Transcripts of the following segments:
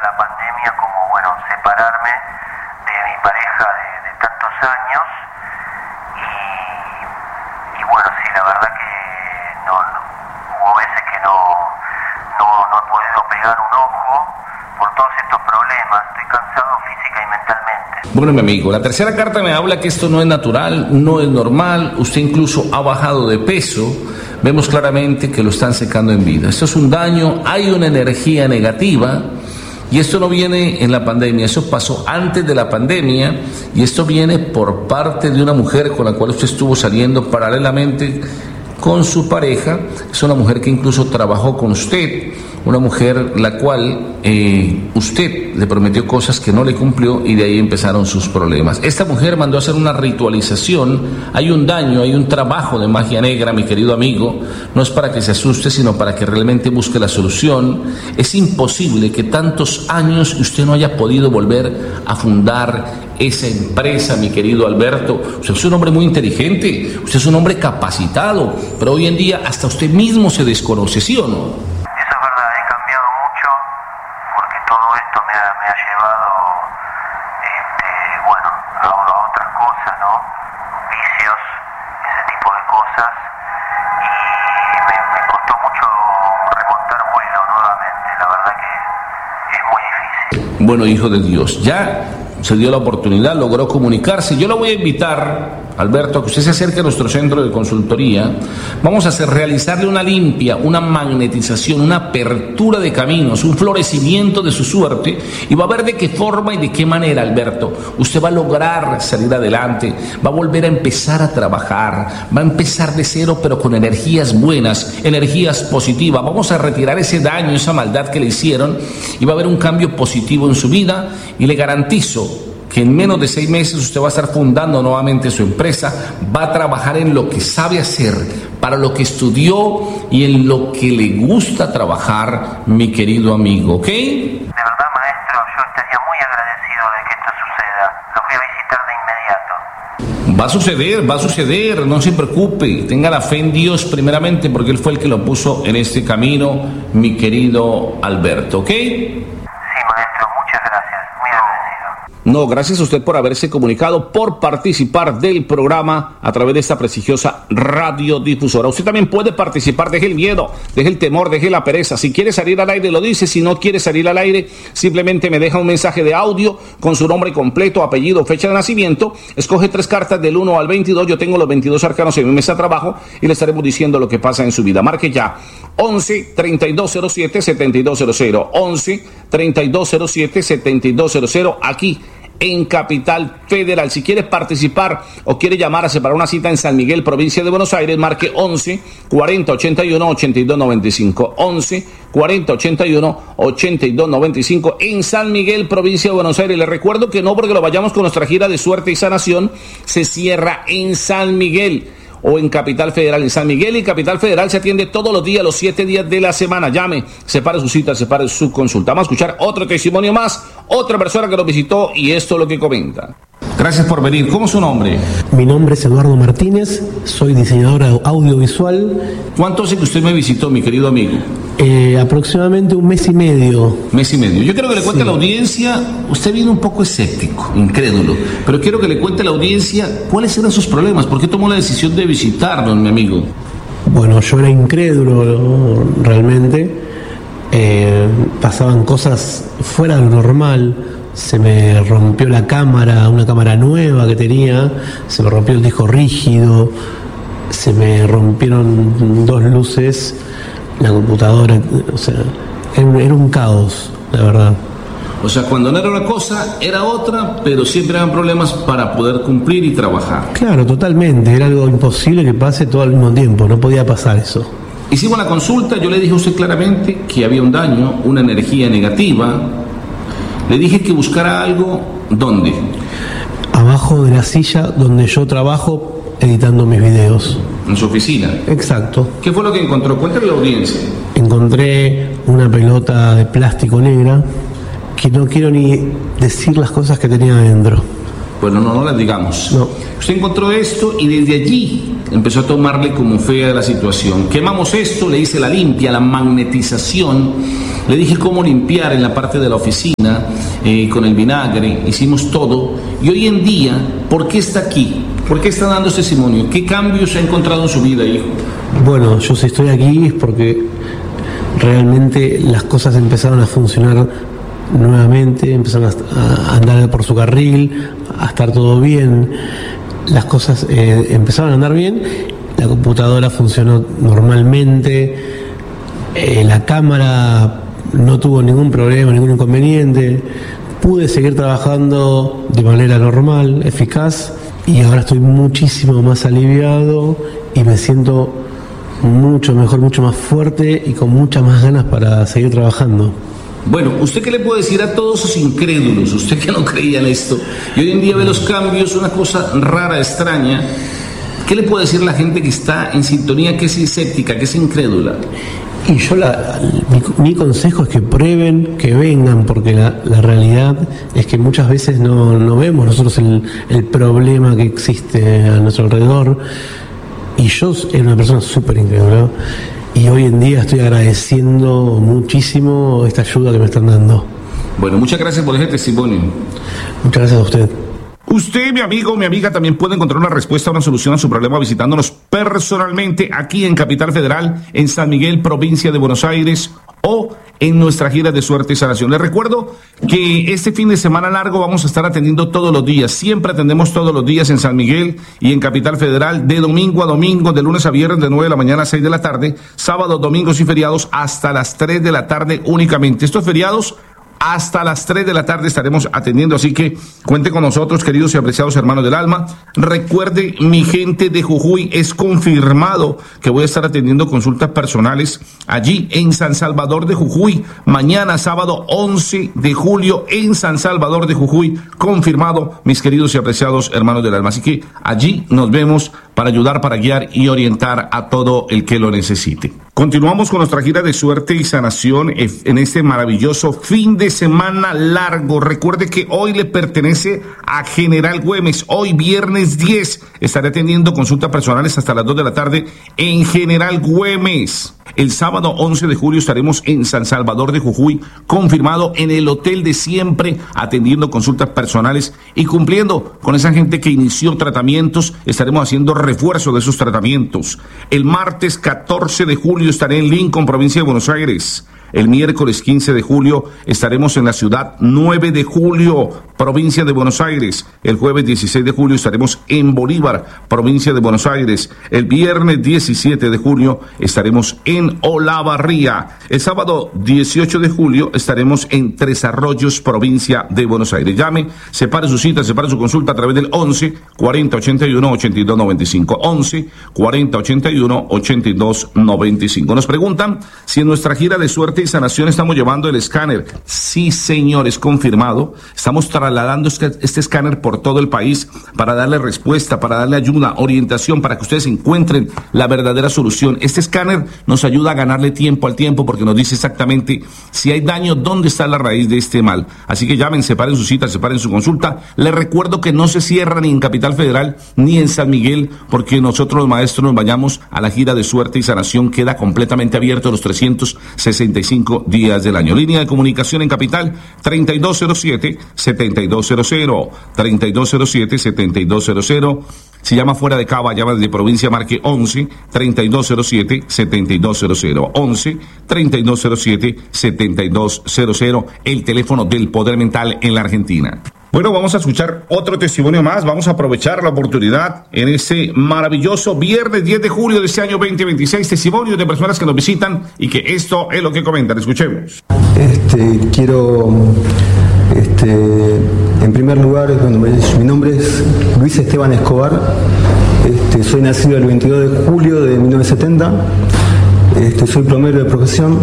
la pandemia como, bueno, separarme de mi pareja de tantos años y bueno, sí, la verdad que no hubo veces que no he podido pegar un ojo por todos estos problemas. Estoy cansado física y mentalmente. Bueno, mi amigo, la tercera carta me habla que esto no es natural, no es normal. Usted incluso ha bajado de peso. Vemos claramente que lo están secando en vida. Esto es un daño, hay una energía negativa y esto no viene en la pandemia, eso pasó antes de la pandemia y esto viene por parte de una mujer con la cual usted estuvo saliendo paralelamente con su pareja. Es una mujer que incluso trabajó con usted, una mujer la cual usted le prometió cosas que no le cumplió y de ahí empezaron sus problemas. Esta mujer mandó a hacer una ritualización, hay un daño, hay un trabajo de magia negra, mi querido amigo, no es para que se asuste, sino para que realmente busque la solución. Es imposible que tantos años usted no haya podido volver a fundar esa empresa, mi querido Alberto. Usted es un hombre muy inteligente, usted es un hombre capacitado, pero hoy en día hasta usted mismo se desconoce, ¿sí o no? Me ha llevado bueno, a otras cosas, ¿no? Vicios, ese tipo de cosas, y me costó mucho remontar vuelo nuevamente. La verdad que es muy difícil. Bueno, hijo de Dios, ya se dio la oportunidad, logró comunicarse. Yo lo voy a invitar, Alberto, a que usted se acerque a nuestro centro de consultoría. Vamos a realizarle una limpia, una magnetización, una apertura de caminos, un florecimiento de su suerte, y va a ver de qué forma y de qué manera, Alberto, usted va a lograr salir adelante, va a volver a empezar a trabajar, va a empezar de cero, pero con energías buenas, energías positivas. Vamos a retirar ese daño, esa maldad que le hicieron, y va a haber un cambio positivo en su vida, y le garantizo que en menos de 6 meses usted va a estar fundando nuevamente su empresa, va a trabajar en lo que sabe hacer, para lo que estudió y en lo que le gusta trabajar, mi querido amigo, ¿ok? De verdad, maestro, yo estaría muy agradecido de que esto suceda. Lo voy a visitar de inmediato. Va a suceder, no se preocupe, tenga la fe en Dios primeramente, porque Él fue el que lo puso en este camino, mi querido Alberto, ¿ok? No, gracias a usted por haberse comunicado, por participar del programa a través de esta prestigiosa radiodifusora. Usted también puede participar, deje el miedo, deje el temor, deje la pereza. Si quiere salir al aire, lo dice. Si no quiere salir al aire, simplemente me deja un mensaje de audio con su nombre completo, apellido, fecha de nacimiento. Escoge 3 cartas del 1 al 22. Yo tengo los 22 arcanos en mi mesa de trabajo y le estaremos diciendo lo que pasa en su vida. Marque ya 11-3207-7200. 11-3207-7200. Aquí en Capital Federal. Si quiere participar o quiere llamar a separar una cita en San Miguel, provincia de Buenos Aires, marque 11-40-81-8295. 11-40-81-8295 en San Miguel, provincia de Buenos Aires. Les recuerdo que no porque lo vayamos con nuestra gira de suerte y sanación, se cierra en San Miguel o en Capital Federal. En San Miguel y Capital Federal se atiende todos los días, los 7 días de la semana. Llame, separe su cita, separe su consulta. Vamos a escuchar otro testimonio más, otra persona que nos visitó, y esto es lo que comenta. Gracias por venir. ¿Cómo es su nombre? Mi nombre es Eduardo Martínez, soy diseñador audiovisual. ¿Cuánto hace que usted me visitó, mi querido amigo? Aproximadamente 1 mes y medio. Mes y medio. Yo quiero que le cuente a la audiencia, usted viene un poco escéptico, incrédulo, pero quiero que le cuente a la audiencia cuáles eran sus problemas, por qué tomó la decisión de visitarnos, mi amigo. Bueno, yo era incrédulo realmente, pasaban cosas fuera de lo normal. Se me rompió la cámara, una cámara nueva que tenía, se me rompió el disco rígido, se me rompieron 2 luces, la computadora, o sea, era un caos, la verdad. O sea, cuando no era una cosa, era otra, pero siempre eran problemas para poder cumplir y trabajar. Claro, totalmente, era algo imposible que pase todo al mismo tiempo, no podía pasar eso. Hicimos la consulta, yo le dije a usted claramente que había un daño, una energía negativa. Le dije que buscara algo, ¿dónde? Abajo de la silla donde yo trabajo editando mis videos. ¿En su oficina? Exacto. ¿Qué fue lo que encontró? Cuéntale a la audiencia. Encontré una pelota de plástico negra que no quiero ni decir las cosas que tenía adentro. Bueno, no las digamos. No. Usted encontró esto y desde allí empezó a tomarle como fea la situación. Quemamos esto, le hice la limpia, la magnetización, le dije cómo limpiar en la parte de la oficina, con el vinagre, hicimos todo. Y hoy en día, ¿por qué está aquí? ¿Por qué está dando este testimonio? ¿Qué cambios ha encontrado en su vida, hijo? Bueno, yo si estoy aquí es porque realmente las cosas empezaron a funcionar nuevamente, empezaron a andar por su carril, a estar todo bien. Las cosas empezaron a andar bien, la computadora funcionó normalmente, la cámara no tuvo ningún problema, ningún inconveniente, pude seguir trabajando de manera normal, eficaz, y ahora estoy muchísimo más aliviado y me siento mucho mejor, mucho más fuerte y con muchas más ganas para seguir trabajando. Bueno, ¿usted qué le puede decir a todos esos incrédulos? Usted que no creía en esto y hoy en día ve los cambios, una cosa rara, extraña. ¿Qué le puede decir a la gente que está en sintonía, que es escéptica, que es incrédula? Y yo mi consejo es que prueben, que vengan, porque la realidad es que muchas veces no vemos nosotros el problema que existe a nuestro alrededor. Y yo era una persona súper incrédula. Y hoy en día estoy agradeciendo muchísimo esta ayuda que me están dando. Bueno, muchas gracias por ese testimonio. Muchas gracias a usted. Usted, mi amigo, mi amiga, también puede encontrar una respuesta, una solución a su problema visitándonos personalmente aquí en Capital Federal, en San Miguel, provincia de Buenos Aires, o en nuestra gira de suerte y sanación. Les recuerdo que este fin de semana largo vamos a estar atendiendo todos los días. Siempre atendemos todos los días en San Miguel y en Capital Federal, de domingo a domingo, de lunes a viernes, de 9 de la mañana a 6 de la tarde, sábados, domingos y feriados hasta las 3 de la tarde únicamente. Estos feriados hasta las 3 de la tarde estaremos atendiendo, así que cuente con nosotros, queridos y apreciados hermanos del alma. Recuerde, mi gente de Jujuy, es confirmado que voy a estar atendiendo consultas personales allí en San Salvador de Jujuy, mañana sábado 11 de julio en San Salvador de Jujuy, confirmado, mis queridos y apreciados hermanos del alma. Así que allí nos vemos para ayudar, para guiar y orientar a todo el que lo necesite. Continuamos con nuestra gira de suerte y sanación en este maravilloso fin de semana largo. Recuerde que hoy le pertenece a General Güemes. Hoy, viernes 10, estaré atendiendo consultas personales hasta las 2 de la tarde en General Güemes. El sábado 11 de julio estaremos en San Salvador de Jujuy, confirmado en el hotel de siempre, atendiendo consultas personales y cumpliendo con esa gente que inició tratamientos. Estaremos haciendo refuerzo de esos tratamientos. El martes 14 de julio estaré en Lincoln, provincia de Buenos Aires. El miércoles 15 de julio estaremos en la ciudad 9 de julio, provincia de Buenos Aires. El jueves 16 de julio estaremos en Bolívar, provincia de Buenos Aires. El viernes 17 de julio estaremos en Olavarría. El sábado 18 de julio estaremos en Tres Arroyos, provincia de Buenos Aires. Llame, separe su cita, separe su consulta a través del 11 40 81 82 95. 11 40 81 82 95. Nos preguntan si en nuestra gira de suerte y sanación estamos llevando el escáner. Sí, señor, es confirmado. Estamos trasladando este escáner por todo el país para darle respuesta, para darle ayuda, orientación, para que ustedes encuentren la verdadera solución. Este escáner nos ayuda a ganarle tiempo al tiempo porque nos dice exactamente si hay daño, dónde está la raíz de este mal. Así que llamen, separen su cita, separen su consulta. Les recuerdo que no se cierra ni en Capital Federal ni en San Miguel, porque nosotros los maestros nos vayamos a la gira de suerte y sanación. Queda completamente abierto los 365 días del año. Línea de comunicación en Capital 3207-7200, 3207-7200. Si llama fuera de Cava, llama desde provincia, marque 11-3207-7200, 11-3207-7200, el teléfono del poder mental en la Argentina. Bueno, vamos a escuchar otro testimonio más. Vamos a aprovechar la oportunidad en este maravilloso viernes 10 de julio de este año 2026. Testimonios de personas que nos visitan y que esto es lo que comentan. Escuchemos. Quiero, en primer lugar, mi nombre es Luis Esteban Escobar. Soy nacido el 22 de julio de 1970. Soy plomero de profesión.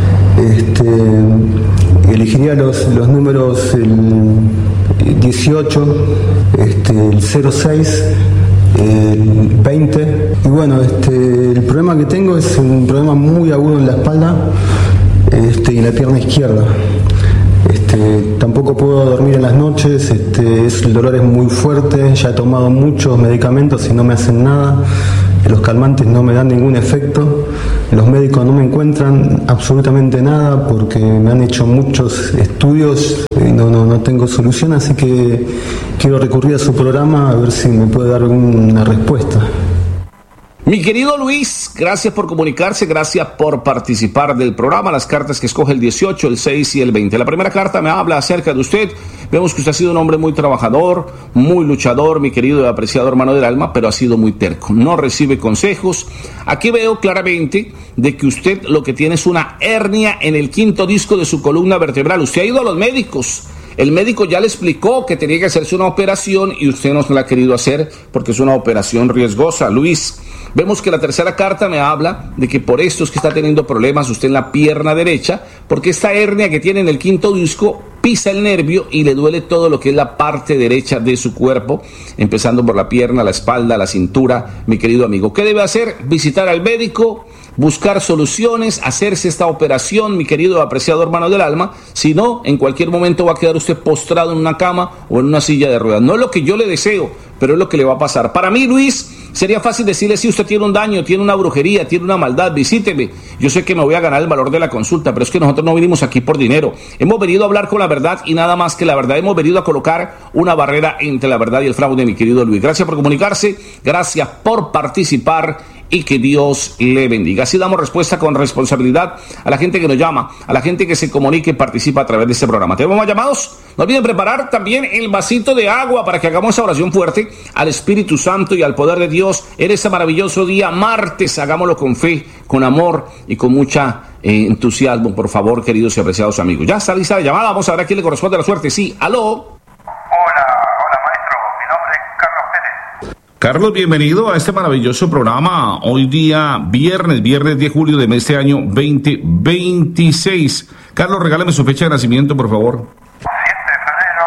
Elegiría los números el 18, el 06, el 20. Y bueno, el problema que tengo es un problema muy agudo en la espalda y en la pierna izquierda. Tampoco puedo dormir en las noches, el dolor es muy fuerte, ya he tomado muchos medicamentos y no me hacen nada. los calmantes no me dan ningún efecto, los médicos no me encuentran absolutamente nada porque me han hecho muchos estudios y no tengo solución, así que quiero recurrir a su programa a ver si me puede dar alguna respuesta. Mi querido Luis, gracias por comunicarse, gracias por participar del programa. Las cartas que escoge el 18, el 6 y el 20. La primera carta me habla acerca de usted. Vemos que usted ha sido un hombre muy trabajador, muy luchador, mi querido y apreciado hermano del alma, pero ha sido muy terco. No recibe consejos. Aquí veo claramente de que usted lo que tiene es una hernia en el quinto disco de su columna vertebral. Usted ha ido a los médicos. El médico ya le explicó que tenía que hacerse una operación y usted no se la ha querido hacer porque es una operación riesgosa. Luis, vemos que la tercera carta me habla de que por esto es que está teniendo problemas usted en la pierna derecha, porque esta hernia que tiene en el quinto disco pisa el nervio y le duele todo lo que es la parte derecha de su cuerpo, empezando por la pierna, la espalda, la cintura, mi querido amigo. ¿Qué debe hacer? Visitar al médico, buscar soluciones, hacerse esta operación, mi querido apreciado hermano del alma. Si no, en cualquier momento va a quedar usted postrado en una cama o en una silla de ruedas. No es lo que yo le deseo, pero es lo que le va a pasar. Para mí, Luis, sería fácil decirle si usted tiene un daño, tiene una brujería, tiene una maldad, visíteme. Yo sé que me voy a ganar el valor de la consulta, pero es que nosotros no venimos aquí por dinero. Hemos venido a hablar con la verdad y nada más que la verdad. Hemos venido a colocar una barrera entre la verdad y el fraude, mi querido Luis. Gracias por comunicarse, gracias por participar y que Dios le bendiga. Así damos respuesta con responsabilidad a la gente que nos llama, a la gente que se comunica y participa a través de este programa. ¿Tenemos más llamados? No olviden preparar también el vasito de agua para que hagamos esa oración fuerte al Espíritu Santo y al poder de Dios en este maravilloso día martes. Hagámoslo con fe, con amor y con mucha entusiasmo, por favor, queridos y apreciados amigos. Ya está lista la llamada, vamos a ver a quién le corresponde la suerte. Sí, aló. Hola maestro, mi nombre es Carlos Pérez. Carlos, bienvenido a este maravilloso programa. Hoy día, viernes 10 de julio de este año 2026. Carlos, regálame su fecha de nacimiento, por favor. 7 de febrero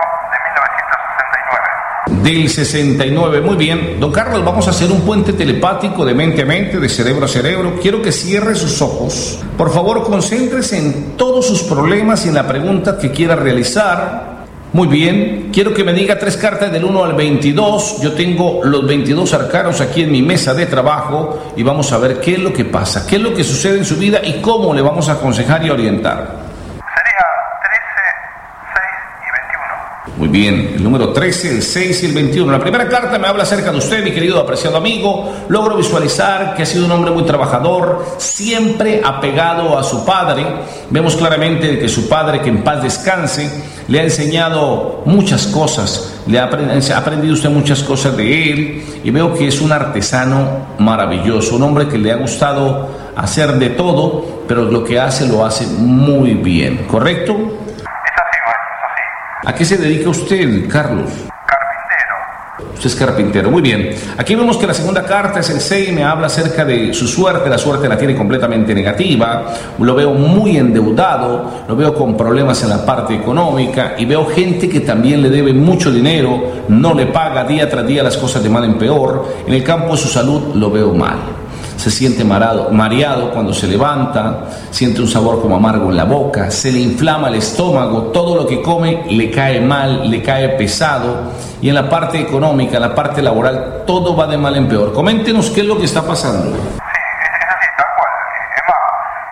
de 1969. Del 69, muy bien. Don Carlos, vamos a hacer un puente telepático de mente a mente, de cerebro a cerebro. Quiero que cierre sus ojos. Por favor, concéntrese en todos sus problemas y en la pregunta que quiera realizar. Muy bien, quiero que me diga 3 cartas del 1 al 22. Yo tengo los 22 arcanos aquí en mi mesa de trabajo y vamos a ver qué es lo que pasa, qué es lo que sucede en su vida y cómo le vamos a aconsejar y orientar. Sería 13, 6 y 21. Muy bien, el número 13, el 6 y el 21. La primera carta me habla acerca de usted, mi querido apreciado amigo. Logro visualizar que ha sido un hombre muy trabajador, siempre apegado a su padre. Vemos claramente que su padre, que en paz descanse, le ha enseñado muchas cosas, ha aprendido usted muchas cosas de él y veo que es un artesano maravilloso, un hombre que le ha gustado hacer de todo, pero lo que hace lo hace muy bien, ¿correcto? Es así, maestro, es así. ¿A qué se dedica usted, Carlos? Carpintero. Usted es carpintero, muy bien. Aquí vemos que la segunda carta es el 6, me habla acerca de su suerte. La suerte la tiene completamente negativa, lo veo muy endeudado, lo veo con problemas en la parte económica y veo gente que también le debe mucho dinero, no le paga, día tras día las cosas de mal en peor. En el campo de su salud lo veo mal. Se siente mareado cuando se levanta, siente un sabor como amargo en la boca, se le inflama el estómago, todo lo que come le cae mal, le cae pesado, y en la parte económica, en la parte laboral, todo va de mal en peor. Coméntenos qué es lo que está pasando. Sí, es así, tal cual. Es más,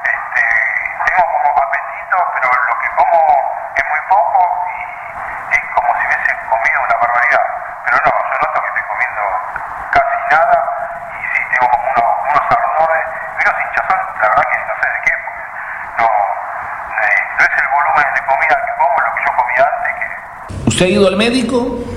tengo como apetito, pero lo que como es muy poco y es como si hubiese comido una barbaridad. Pero no, yo noto que estoy comiendo casi nada y sí, tengo como unos ardores y unos hinchazón, la verdad que no sé de qué, porque no es el volumen de comida que como, lo que yo comía antes que... ¿Usted ha ido al médico?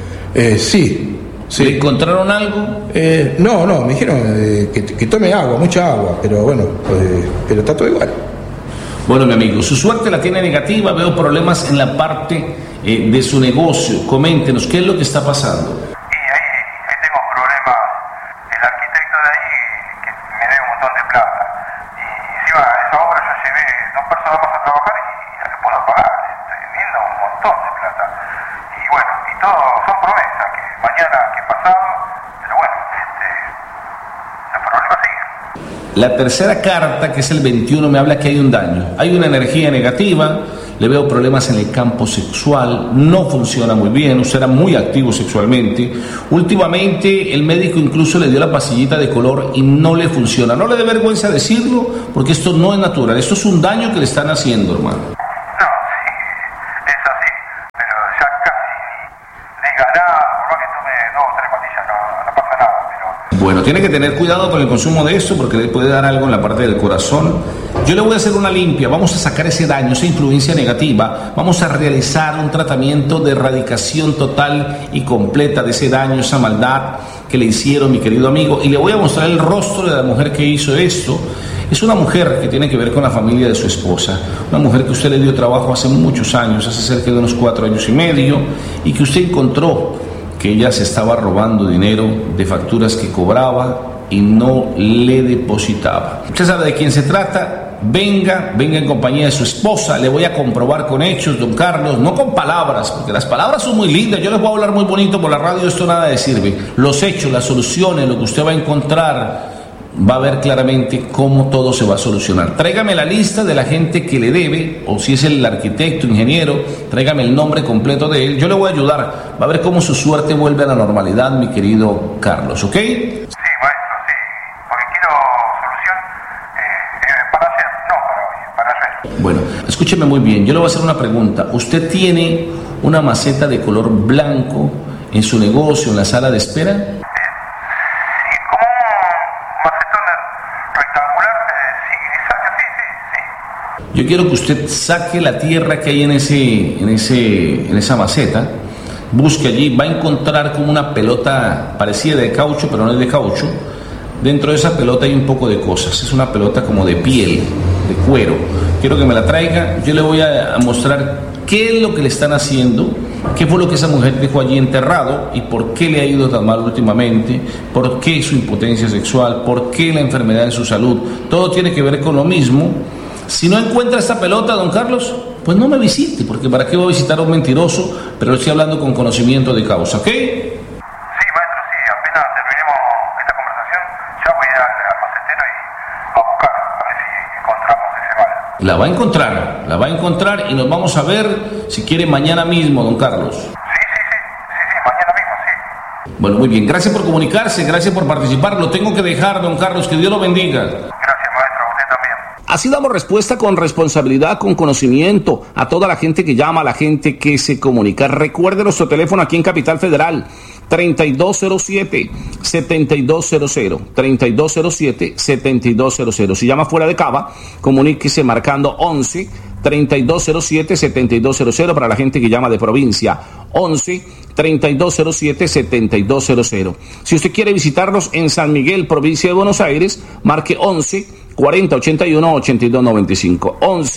Sí. ¿Le encontraron algo? No, me dijeron que tome agua, mucha agua, pero bueno, pero está todo igual. Bueno, mi amigo, su suerte la tiene negativa, veo problemas en la parte de su negocio. Coméntenos, ¿qué es lo que está pasando? Y ahí tengo problemas, el arquitecto de ahí que me debe un montón de plata. Y encima a esa obra yo llevé 2 personas más a trabajar y no le puedo pagar, estoy viendo un montón de plata. Y bueno, y todo son promesas, que mañana, que pasado, pero bueno, los problemas siguen. La tercera carta, que es el 21, me habla que hay un daño. Hay una energía negativa, le veo problemas en el campo sexual, no funciona muy bien, usted era muy activo sexualmente. Últimamente el médico incluso le dio la pastillita de color y no le funciona. No le dé vergüenza decirlo, porque esto no es natural, esto es un daño que le están haciendo, hermano. No, sí, es así, pero ya casi diga nada, por más que tome 2 o 3 pastillas, no pasa nada, pero... Bueno, tiene que tener cuidado con el consumo de esto porque le puede dar algo en la parte del corazón. Yo le voy a hacer una limpia, vamos a sacar ese daño, esa influencia negativa, vamos a realizar un tratamiento de erradicación total y completa de ese daño, esa maldad que le hicieron, mi querido amigo, y le voy a mostrar el rostro de la mujer que hizo esto. Es una mujer que tiene que ver con la familia de su esposa, una mujer que usted le dio trabajo hace muchos años, hace cerca de unos 4 años y medio, y que usted encontró que ella se estaba robando dinero de facturas que cobraba y no le depositaba. Usted sabe de quién se trata. Venga en compañía de su esposa, le voy a comprobar con hechos, don Carlos, no con palabras, porque las palabras son muy lindas, yo les voy a hablar muy bonito por la radio, esto nada le sirve. Los hechos, las soluciones, lo que usted va a encontrar, va a ver claramente cómo todo se va a solucionar. Tráigame la lista de la gente que le debe, o si es el arquitecto, ingeniero, tráigame el nombre completo de él, yo le voy a ayudar, va a ver cómo su suerte vuelve a la normalidad, mi querido Carlos, ¿ok? Bueno, escúcheme muy bien, yo le voy a hacer una pregunta. ¿Usted tiene una maceta de color blanco en su negocio, en la sala de espera? Sí, como un macetón rectangular, sí. Yo quiero que usted saque la tierra que hay en esa maceta, busque allí, va a encontrar como una pelota parecida de caucho, pero no es de caucho. Dentro de esa pelota hay un poco de cosas, es una pelota como de piel, de cuero. Quiero que me la traiga, yo le voy a mostrar qué es lo que le están haciendo, qué fue lo que esa mujer dejó allí enterrado y por qué le ha ido tan mal últimamente, por qué su impotencia sexual, por qué la enfermedad en su salud. Todo tiene que ver con lo mismo. Si no encuentra esta pelota, don Carlos, pues no me visite, porque ¿para qué voy a visitar a un mentiroso? Pero estoy hablando con conocimiento de causa, ¿ok? La va a encontrar y nos vamos a ver, si quiere, mañana mismo, don Carlos. Sí, mañana mismo, sí. Bueno, muy bien, gracias por comunicarse, gracias por participar, lo tengo que dejar, don Carlos, que Dios lo bendiga. Gracias, maestro, usted también. Así damos respuesta con responsabilidad, con conocimiento, a toda la gente que llama, a la gente que se comunica. Recuerde nuestro teléfono aquí en Capital Federal, 3207-7200, 3207-7200. Si llama fuera de Cava, comuníquese marcando 11-3207-7200 para la gente que llama de provincia, 11-3207-7200. Si usted quiere visitarnos en San Miguel, provincia de Buenos Aires, marque 11-4081-8295,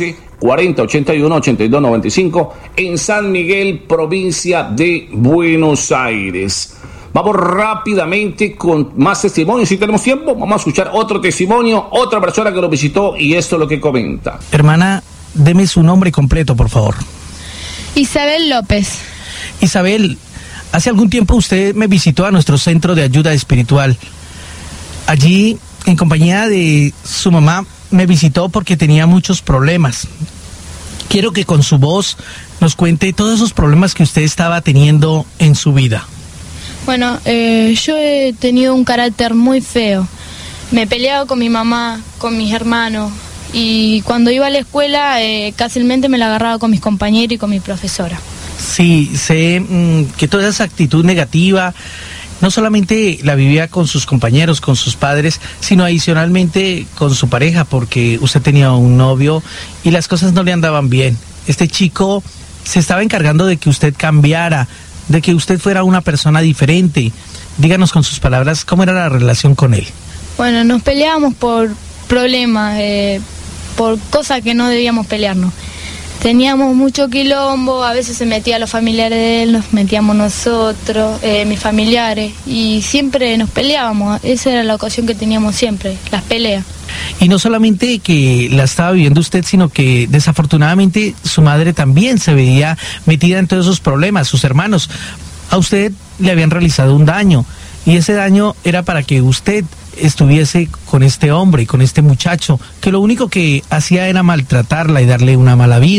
11-4081-8295 en San Miguel, provincia de Buenos Aires. Vamos rápidamente con más testimonios. Si tenemos tiempo, vamos a escuchar otro testimonio, otra persona que lo visitó y esto es lo que comenta. Hermana, deme su nombre completo, por favor. Isabel López. Isabel, hace algún tiempo usted me visitó a nuestro centro de ayuda espiritual. Allí, en compañía de su mamá, me visitó porque tenía muchos problemas. Quiero que con su voz nos cuente todos esos problemas que usted estaba teniendo en su vida. Bueno, yo he tenido un carácter muy feo. Me peleaba con mi mamá, con mis hermanos, y cuando iba a la escuela casualmente me la agarraba con mis compañeros y con mi profesora. Sí, sé que toda esa actitud negativa no solamente la vivía con sus compañeros, con sus padres, sino adicionalmente con su pareja, porque usted tenía un novio y las cosas no le andaban bien. Este chico se estaba encargando de que usted cambiara, de que usted fuera una persona diferente. Díganos con sus palabras cómo era la relación con él. Bueno, nos peleábamos por problemas, por cosas que no debíamos pelearnos. Teníamos mucho quilombo, a veces se metía a los familiares de él, nos metíamos nosotros, mis familiares, y siempre nos peleábamos. Esa era la ocasión que teníamos siempre, las peleas. Y no solamente que la estaba viviendo usted, sino que desafortunadamente su madre también se veía metida en todos esos problemas, sus hermanos. A usted le habían realizado un daño, y ese daño era para que usted estuviese con este hombre, con este muchacho, que lo único que hacía era maltratarla y darle una mala vida.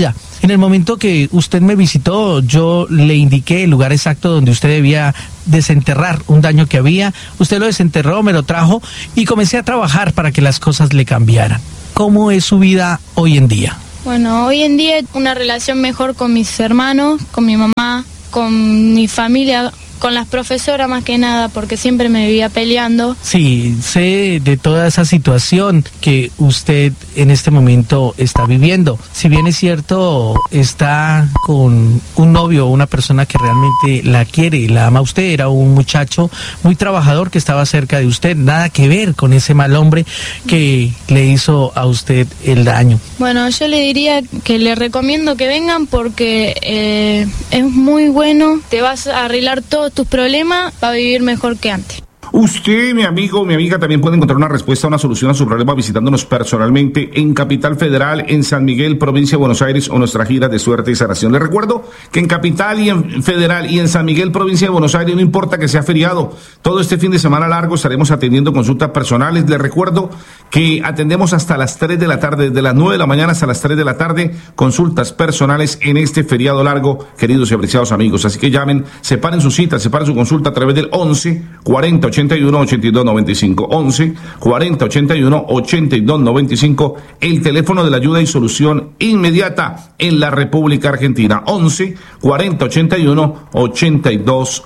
En el momento que usted me visitó, yo le indiqué el lugar exacto donde usted debía desenterrar un daño que había. Usted lo desenterró, me lo trajo y comencé a trabajar para que las cosas le cambiaran. ¿Cómo es su vida hoy en día? Bueno, hoy en día una relación mejor con mis hermanos, con mi mamá, con mi familia, con las profesoras más que nada, porque siempre me vivía peleando. Sí, sé de toda esa situación que usted en este momento está viviendo. Si bien es cierto, está con un novio, una persona que realmente la quiere y la ama a usted, era un muchacho muy trabajador que estaba cerca de usted, nada que ver con ese mal hombre que le hizo a usted el daño. Bueno, yo le diría que le recomiendo que vengan porque es muy bueno, te vas a arreglar todos tus problemas, va a vivir mejor que antes. Usted, mi amigo, mi amiga, también puede encontrar una respuesta, una solución a su problema visitándonos personalmente en Capital Federal, en San Miguel, provincia de Buenos Aires, o nuestra gira de suerte y sanación. Les recuerdo que en Capital y en Federal y en San Miguel, provincia de Buenos Aires, no importa que sea feriado, todo este fin de semana largo estaremos atendiendo consultas personales. Les recuerdo que atendemos hasta las 3 de la tarde, desde las 9 de la mañana hasta las 3 de la tarde, consultas personales en este feriado largo, queridos y apreciados amigos. Así que llamen, separen su cita, separen su consulta a través del 11 40 81 82 95, 11 40 81 82 95, el teléfono de la ayuda y solución inmediata en la República Argentina, 11 40 81 82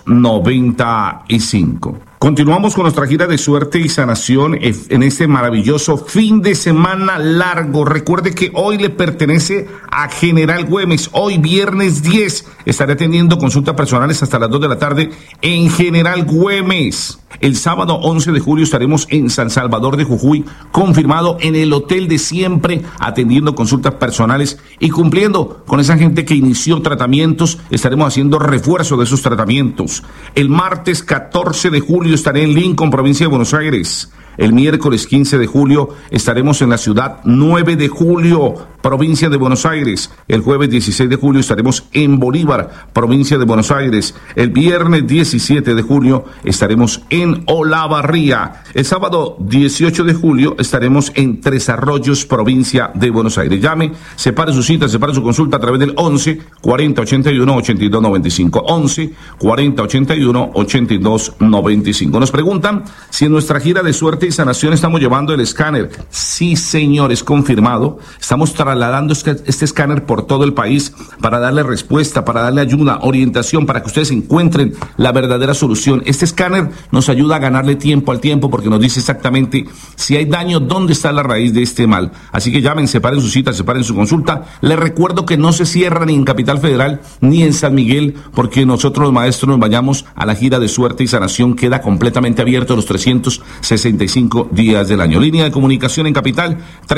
95. Continuamos con nuestra gira de suerte y sanación en este maravilloso fin de semana largo. Recuerde que hoy le pertenece a General Güemes. Hoy, viernes 10, estaré atendiendo consultas personales hasta las 2 de la tarde en General Güemes. El sábado 11 de julio estaremos en San Salvador de Jujuy, confirmado en el Hotel de Siempre, atendiendo consultas personales y cumpliendo con esa gente que inició tratamientos. Estaremos haciendo refuerzo de esos tratamientos. El martes 14 de julio estaré en Lincoln, provincia de Buenos Aires. El miércoles 15 de julio estaremos en la ciudad 9 de julio, provincia de Buenos Aires. El jueves 16 de julio estaremos en Bolívar, provincia de Buenos Aires. El viernes 17 de julio estaremos en Olavarría. El sábado 18 de julio estaremos en Tres Arroyos, provincia de Buenos Aires. Llame, separe su cita, separe su consulta a través del 11 40 81 82 95. 11 40 81 82 95. Nos preguntan si en nuestra gira de suerte y sanación estamos llevando el escáner. Sí, señor, es confirmado. Estamos trasladando este escáner por todo el país para darle respuesta, para darle ayuda, orientación, para que ustedes encuentren la verdadera solución. Este escáner nos ayuda a ganarle tiempo al tiempo porque nos dice exactamente si hay daño, dónde está la raíz de este mal. Así que llamen, separen su cita, separen su consulta. Les recuerdo que no se cierra ni en Capital Federal ni en San Miguel porque nosotros los maestros nos vayamos a la gira de suerte y sanación. Queda completamente abierto los 365 días del año. Línea de comunicación en Capital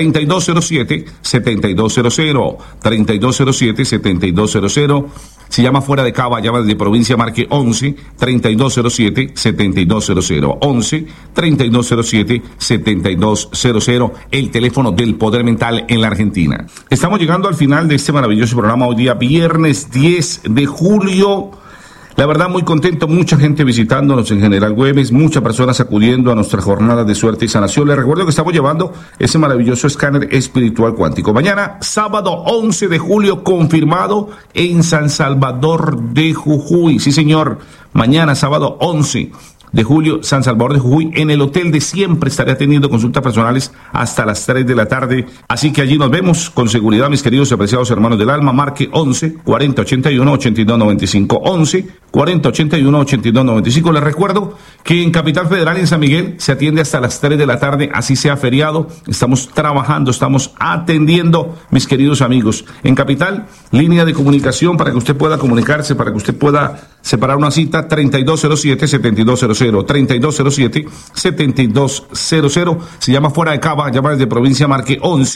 3207-7200, 3207-7200. Si llama fuera de Cava, llama desde provincia, marque 11-3207-7200, 11-3207-7200, el teléfono del poder mental en la Argentina. Estamos llegando al final de este maravilloso programa hoy día, viernes 10 de julio. La verdad, muy contento, mucha gente visitándonos en General Güemes, muchas personas acudiendo a nuestras jornadas de suerte y sanación. Les recuerdo que estamos llevando ese maravilloso escáner espiritual cuántico. Mañana, sábado 11 de julio, confirmado en San Salvador de Jujuy. Sí, señor, mañana, sábado 11 de julio, San Salvador de Jujuy, en el Hotel de Siempre estaré atendiendo consultas personales hasta las 3 de la tarde, así que allí nos vemos con seguridad, mis queridos y apreciados hermanos del alma. Marque 11 40 81 82 95, 11 40 81 82 95. Les recuerdo que en Capital Federal y en San Miguel se atiende hasta las 3 de la tarde, así sea feriado. Estamos trabajando, estamos atendiendo, mis queridos amigos. En Capital, línea de comunicación para que usted pueda comunicarse, para que usted pueda separar una cita, 3207-7200, 3207-7200. Se llama fuera de Cava, llama desde provincia, marque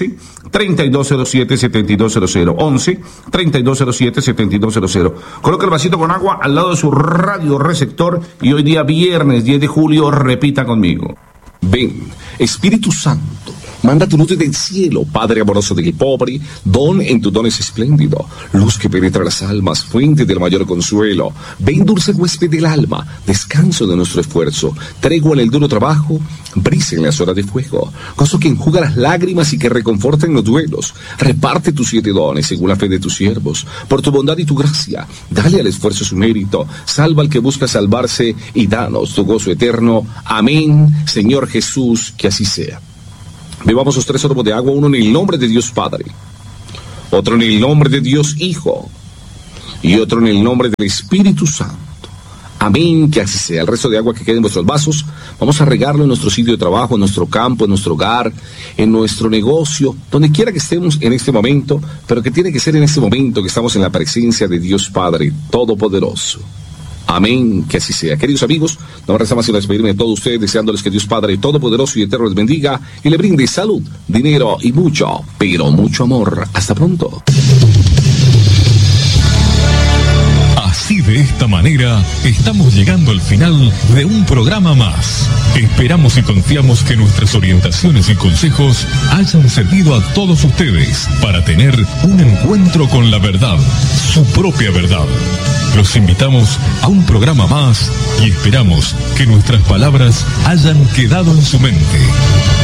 11-3207-7200, 11-3207-7200. Coloque el vasito con agua al lado de su radio receptor y hoy día viernes 10 de julio repita conmigo: ven, Espíritu Santo, Manda tu luz del cielo, Padre amoroso del pobre, don en tu don es espléndido, luz que penetra las almas, fuente del mayor consuelo. Ven, dulce huésped del alma, descanso de nuestro esfuerzo, tregua en el duro trabajo, brisa en las horas de fuego, gozo que enjuga las lágrimas y que reconforta en los duelos. Reparte tus 7 dones según la fe de tus siervos, por tu bondad y tu gracia, dale al esfuerzo su mérito, salva al que busca salvarse y danos tu gozo eterno. Amén, Señor Jesús, que así sea. Bebamos los 3 sorbos de agua, uno en el nombre de Dios Padre, otro en el nombre de Dios Hijo y otro en el nombre del Espíritu Santo. Amén, que así sea. El resto de agua que quede en vuestros vasos, vamos a regarlo en nuestro sitio de trabajo, en nuestro campo, en nuestro hogar, en nuestro negocio, donde quiera que estemos en este momento, pero que tiene que ser en este momento que estamos en la presencia de Dios Padre Todopoderoso. Amén, que así sea. Queridos amigos, no me resta más sino despedirme de todos ustedes, deseándoles que Dios Padre Todopoderoso y Eterno les bendiga y le brinde salud, dinero y mucho, pero mucho amor. Hasta pronto. Así, de esta manera, estamos llegando al final de un programa más. Esperamos y confiamos que nuestras orientaciones y consejos hayan servido a todos ustedes para tener un encuentro con la verdad, su propia verdad. Los invitamos a un programa más y esperamos que nuestras palabras hayan quedado en su mente.